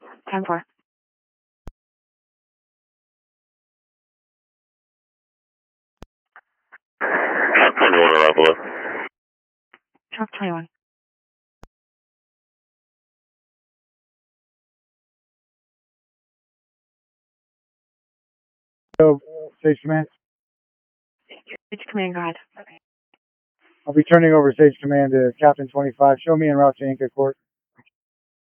10-4. Truck 21 around below. Truck 21. So, Stage Command. Stage Command, go ahead. I'll be turning over Stage Command to Captain 25. Show me en route to Inca Court.